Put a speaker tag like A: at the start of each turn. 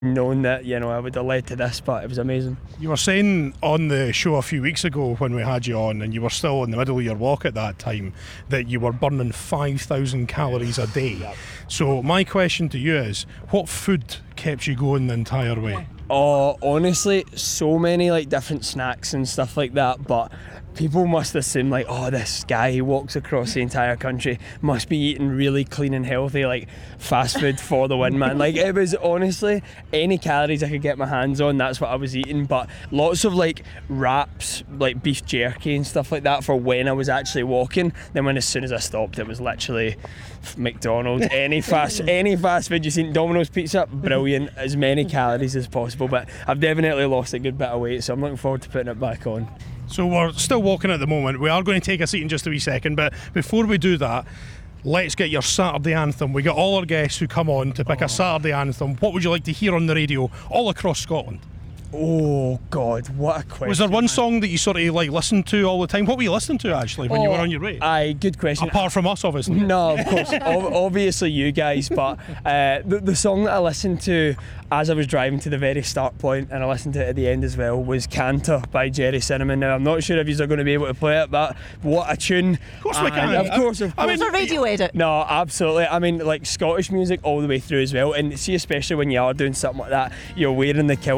A: known that, I would have led to this, but it was amazing.
B: You were saying on the show a few weeks ago when we had you on, and you were still in the middle of your walk at that time, that you were burning 5,000 calories a day.
A: Yep.
B: So my question to you is, what food kept you going the entire way?
A: Oh, honestly, so many like different snacks and stuff like that, but people must assume like, oh, this guy who walks across the entire country must be eating really clean and healthy, like fast food for the win, man. Like, it was honestly any calories I could get my hands on, that's what I was eating. But lots of like wraps, like beef jerky and stuff like that for when I was actually walking. Then as soon as I stopped, it was literally McDonald's, any fast food you seen. Domino's pizza, brilliant, as many calories as possible. But I've definitely lost a good bit of weight, so I'm looking forward to putting it back on.
B: So we're still walking at the moment. We are going to take a seat in just a wee second, but before we do that, let's get your Saturday anthem. We got all our guests who come on to pick a Saturday anthem. What would you like to hear on the radio all across Scotland?
A: Oh God, what a question.
B: Was there one song that you sort of like listened to all the time? What were you listening to actually when you were on your way?
A: Aye, good question.
B: Apart from us, obviously.
A: No, of course, obviously you guys, but the song that I listened to as I was driving to the very start point, and I listened to it at the end as well, was Canter by Jerry Cinnamon. Now, I'm not sure if you're going to be able to play it, but what a tune.
B: Of course we can.
A: Of course.
C: I mean, a radio edit.
A: No, absolutely. I mean, like Scottish music all the way through as well, and see, especially when you are doing something like that, you're wearing the kilt